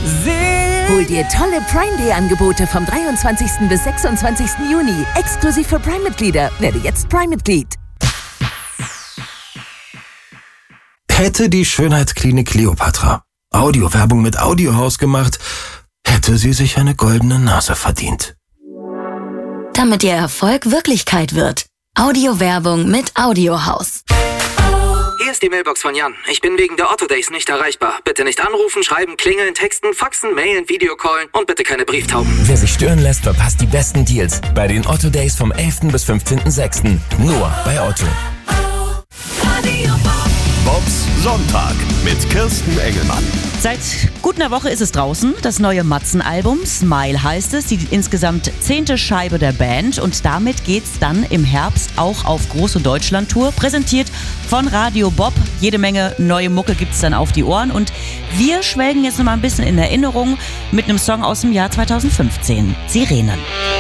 Hol dir tolle Prime Day Angebote vom 23. bis 26. Juni. Exklusiv für Prime-Mitglieder. Werde jetzt Prime-Mitglied. Hätte die Schönheitsklinik Kleopatra Audiowerbung mit Audiohaus gemacht, hätte sie sich eine goldene Nase verdient. Damit ihr Erfolg Wirklichkeit wird. Audiowerbung mit Audiohaus. Hier ist die Mailbox von Jan. Ich bin wegen der Otto Days nicht erreichbar. Bitte nicht anrufen, schreiben, klingeln, texten, faxen, mailen, Videocallen und bitte keine Brieftauben. Wer sich stören lässt, verpasst die besten Deals bei den Otto Days vom 11. bis 15.06. Nur bei Otto. Bobs Sonntag mit Kirsten Engelmann. Seit gut einer Woche ist es draußen, das neue Matzen-Album. Smile heißt es, die insgesamt 10. Scheibe der Band. Und damit geht's dann im Herbst auch auf große Deutschland-Tour. Präsentiert von Radio Bob. Jede Menge neue Mucke gibt's dann auf die Ohren. Und wir schwelgen jetzt noch mal ein bisschen in Erinnerung mit einem Song aus dem Jahr 2015. Sirenen.